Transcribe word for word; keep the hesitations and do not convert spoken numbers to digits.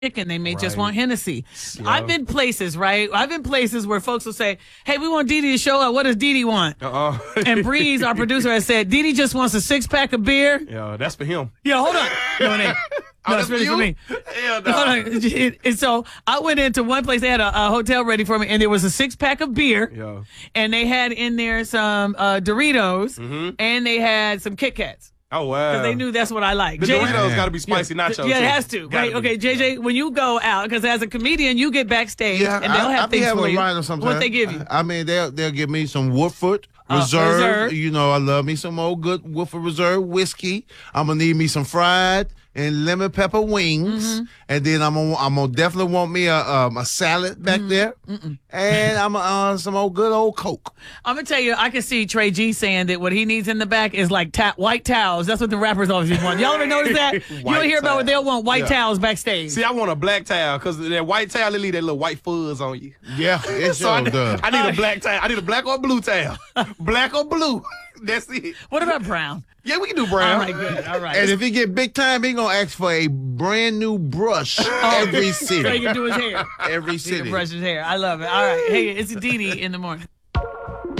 chicken. They may Right. just want Hennessy. Yeah. I've been places, right? I've been places where folks will say, hey, we want Dee Dee to show up. What does Dee Dee want? Uh-uh. And Breeze, our producer, has said, Dee Dee just wants a six-pack of beer. Yeah, that's for him. Yeah, hold on. No, it ain't. Oh, No, that's it's really for for you? me. Hell no. Hold on. And so I went into one place. They had a, a hotel ready for me, and there was a six-pack of beer. Yeah. And they had in there some uh, Doritos, Mhm. and they had some Kit Kats. Oh, wow. Because they knew that's what I like. The Jay- Doritos got to be spicy nachos. Yeah, it too. has to, Gotta right? be. Okay, J J, when you go out, because as a comedian, you get backstage, Yeah, and they'll I, have I be things having for a you. rider sometimes. What they give you? I mean, they'll they'll give me some Woodford Uh, Reserve. Reserve. You know, I love me some old good Woodford Reserve whiskey. I'm gonna need me some fried and lemon pepper wings, Mm-hmm. and then I'm gonna I'm gonna definitely want me a um, a salad back Mm-hmm. there, and I'm uh, some old good old Coke. I'm gonna tell you, I can see Trey G saying that what he needs in the back is like ta- white towels. That's what the rappers always want. Y'all ever notice that? You don't White hear about what they'll want white Yeah. towels backstage. See, I want a black towel because that white towel, they leave that little white fuzz on you. Yeah, it So I, sure does. I need a black towel. I need a black or blue towel. Black or blue. That's it. What about brown? Yeah, we can do brown. All right, good. All right. And if he get big time, he gonna ask for a brand new brush every so he city. can do his hair. Every He can city. brush his hair. I love it. All right. Hey, it's Dee Dee in the morning.